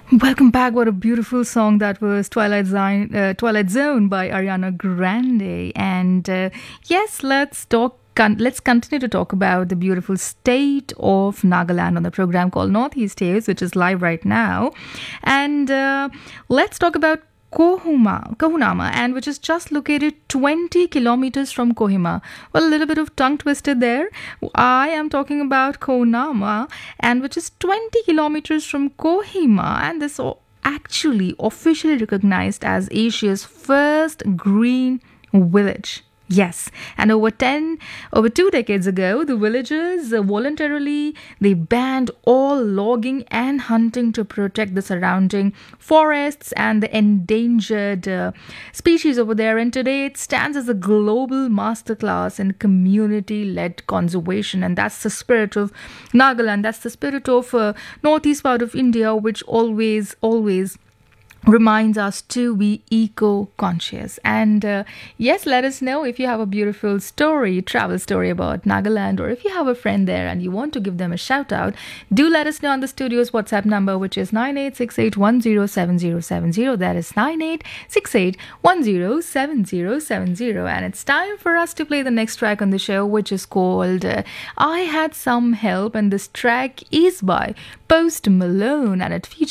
Welcome back. What a beautiful song that was, Twilight Zone by Ariana Grande. And yes, let's continue to talk about the beautiful state of Nagaland on the program called Northeast Tales, which is live right now. And let's talk about Kohunama, and which is just located 20 kilometers from Kohima. Well, a little bit of tongue twisted there. I am talking about Kohunama, and which is 20 kilometers from Kohima, and this actually officially recognized as Asia's first green village. Yes, and over 2 decades ago, the villagers voluntarily they banned all logging and hunting to protect the surrounding forests and the endangered species over there. And today, it stands as a global masterclass in community-led conservation, and that's the spirit of Nagaland. That's the spirit of northeast part of India, which always reminds us to be eco-conscious. And yes, let us know if you have a beautiful travel story about Nagaland, or if you have a friend there and you want to give them a shout out. Do let us know on the studio's WhatsApp number, which is 9868107070. That is 9868107070. And it's time for us to play the next track on the show, which is called I Had Some Help, and this track is by Post Malone, and it features